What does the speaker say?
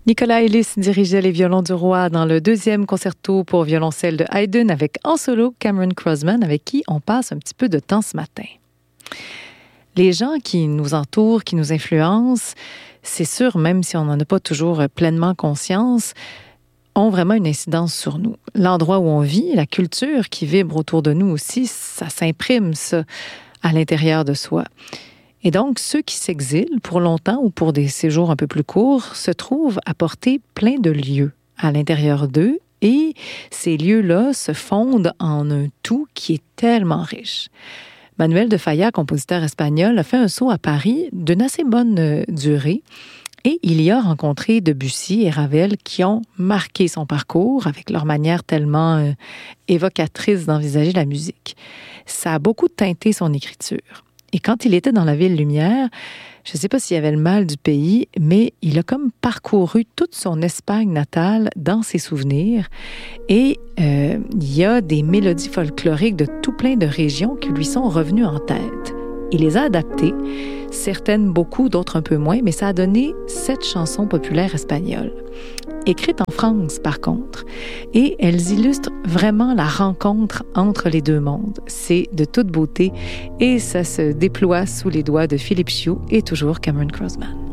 Nicolas Ellis dirigeait les violons du roi dans le deuxième concerto pour violoncelle de Haydn avec en solo Cameron Crossman, avec qui on passe un petit peu de temps ce matin. Les gens qui nous entourent, qui nous influencent, c'est sûr, même si on n'en a pas toujours pleinement conscience, ont vraiment une incidence sur nous. L'endroit où on vit, la culture qui vibre autour de nous aussi, ça s'imprime, ça, à l'intérieur de soi. Et donc, ceux qui s'exilent pour longtemps ou pour des séjours un peu plus courts se trouvent à porter plein de lieux à l'intérieur d'eux et ces lieux-là se fondent en un tout qui est tellement riche. Manuel de Falla, compositeur espagnol, a fait un saut à Paris d'une assez bonne durée et il y a rencontré Debussy et Ravel qui ont marqué son parcours avec leur manière tellement évocatrice d'envisager la musique. Ça a beaucoup teinté son écriture. Et quand il était dans la ville lumière, je ne sais pas s'il y avait le mal du pays, mais il a comme parcouru toute son Espagne natale dans ses souvenirs. Et il y a des mélodies folkloriques de tout plein de régions qui lui sont revenues en tête. Il les a adaptées, certaines beaucoup, d'autres un peu moins, mais ça a donné 7 chansons populaires espagnoles. Écrites en France, par contre, et elles illustrent vraiment la rencontre entre les deux mondes. C'est de toute beauté et ça se déploie sous les doigts de Philippe Chiu et toujours Cameron Crossman.